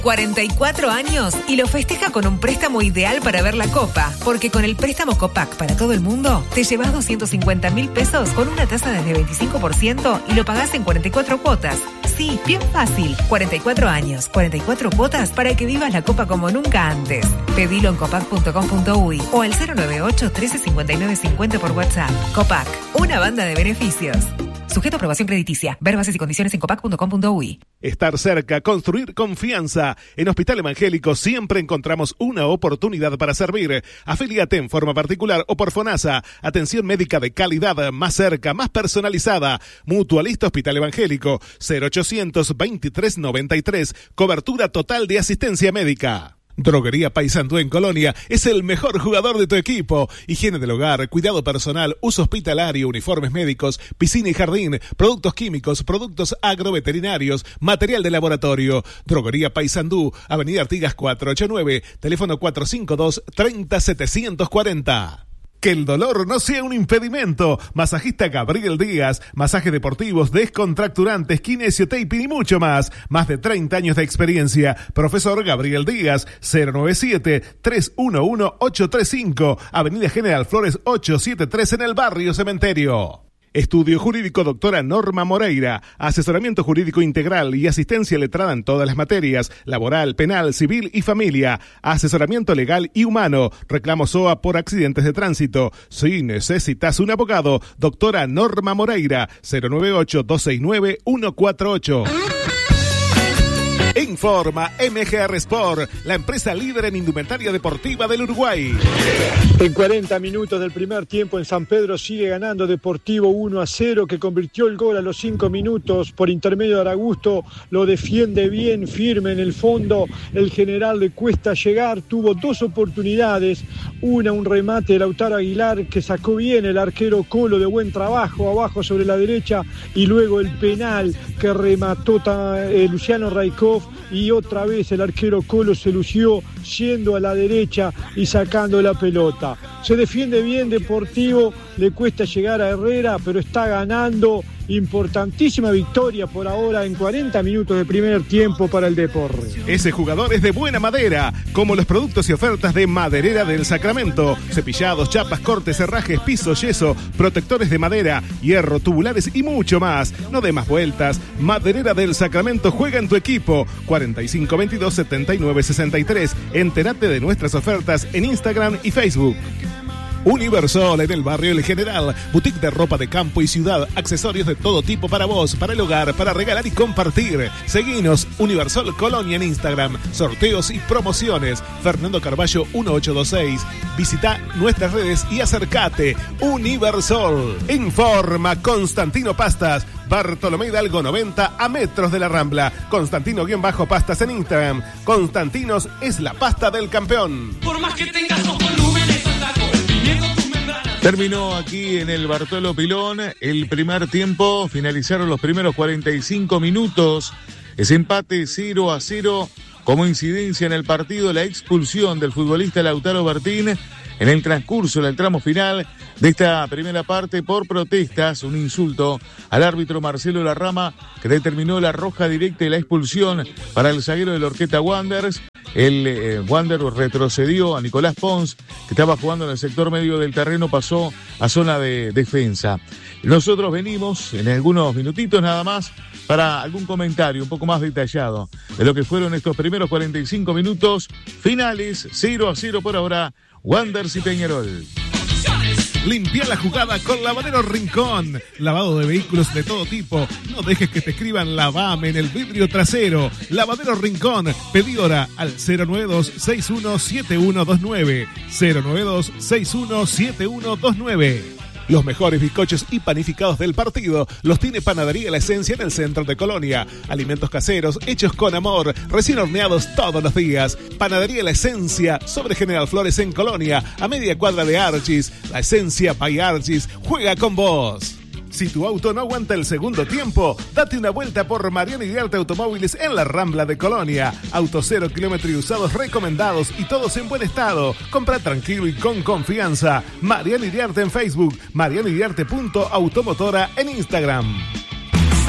44 años y lo festeja con un préstamo ideal para ver la Copa, porque con el préstamo Copac para todo el mundo te llevas 250.000 pesos con una tasa desde 25% y lo pagás en 44 cuotas. Sí, bien fácil. 44 años, 44 cuotas para que vivas la Copa como nunca antes. Pedilo en copac.com.uy o al 098 13 59 50 por WhatsApp. Copac, una banda de beneficios. Sujeto a aprobación crediticia. Ver bases y condiciones en copac.com.uy. Estar cerca, construir confianza. En Hospital Evangélico siempre encontramos una oportunidad para servir. Afíliate en forma particular o por FONASA. Atención médica de calidad, más cerca, más personalizada. Mutualista Hospital Evangélico. 0800 23 93. Cobertura total de asistencia médica. Droguería Paysandú en Colonia es el mejor jugador de tu equipo. Higiene del hogar, cuidado personal, uso hospitalario, uniformes médicos, piscina y jardín, productos químicos, productos agroveterinarios, material de laboratorio. Droguería Paysandú, Avenida Artigas 489, teléfono 452-30-740. Que el dolor no sea un impedimento. Masajista Gabriel Díaz, masajes deportivos, descontracturantes, kinesiotaping y mucho más. Más de 30 años de experiencia. Profesor Gabriel Díaz, 097-311-835, Avenida General Flores 873 en el barrio Cementerio. Estudio Jurídico Doctora Norma Moreira, asesoramiento jurídico integral y asistencia letrada en todas las materias, laboral, penal, civil y familia, asesoramiento legal y humano, reclamo SOA por accidentes de tránsito. Si necesitas un abogado, Doctora Norma Moreira, 098-269-148. Informa MGR Sport, la empresa líder en indumentaria deportiva del Uruguay. En 40 minutos del primer tiempo en San Pedro sigue ganando Deportivo 1-0, que convirtió el gol a los 5 minutos por intermedio de Aragusto. Lo defiende bien, firme en el fondo. El general le cuesta llegar, tuvo dos oportunidades. Una, un remate de Lautaro Aguilar que sacó bien el arquero Colo de buen trabajo, abajo sobre la derecha. Y luego el penal que remató Luciano Raikov. Y otra vez el arquero Colo se lució yendo a la derecha y sacando la pelota. Se defiende bien Deportivo, le cuesta llegar a Herrera, pero está ganando. Importantísima victoria por ahora en 40 minutos de primer tiempo para el Deporte. Ese jugador es de buena madera, como los productos y ofertas de Maderera del Sacramento. Cepillados, chapas, cortes, herrajes, piso, yeso, protectores de madera, hierro, tubulares y mucho más. No dé más vueltas. Maderera del Sacramento juega en tu equipo. 4522-7963. Entérate de nuestras ofertas en Instagram y Facebook. Universal en el barrio El General, boutique de ropa de campo y ciudad, accesorios de todo tipo para vos, para el hogar, para regalar y compartir. Seguinos, Universal Colonia en Instagram, sorteos y promociones. Fernando Carballo 1826. Visita nuestras redes y acércate. Universal. Informa Constantino Pastas, Bartolomé Hidalgo 90 a metros de la Rambla. Constantino-Pastas en Instagram. Constantinos es la pasta del campeón. Por más que tengas dos volúmenes, terminó aquí en el Bartolo Pilón el primer tiempo, finalizaron los primeros 45 minutos, ese empate 0-0, como incidencia en el partido la expulsión del futbolista Lautaro Bertín en el transcurso del tramo final de esta primera parte por protestas, un insulto al árbitro Marcelo Larrama que determinó la roja directa y la expulsión para el zaguero del Horqueta Wanderers. El Wanderers retrocedió a Nicolás Pons, que estaba jugando en el sector medio del terreno, pasó a zona de defensa. Nosotros venimos en algunos minutitos nada más para algún comentario un poco más detallado de lo que fueron estos primeros 45 minutos finales, 0-0 por ahora, Wanderers y Peñarol. Limpia la jugada con Lavadero Rincón. Lavado de vehículos de todo tipo. No dejes que te escriban lavame en el vidrio trasero. Lavadero Rincón. Pedí hora al 092-617129. 092-617129. Los mejores bizcochos y panificados del partido los tiene Panadería La Esencia en el centro de Colonia. Alimentos caseros hechos con amor, recién horneados todos los días. Panadería La Esencia sobre General Flores en Colonia, a media cuadra de Archis. La Esencia by Archis juega con vos. Si tu auto no aguanta el segundo tiempo, date una vuelta por Mariano Iriarte Automóviles en la Rambla de Colonia. Autos 0 kilómetros y usados recomendados y todos en buen estado. Compra tranquilo y con confianza. Mariano Iriarte en Facebook, marianoiriarte.automotora en Instagram.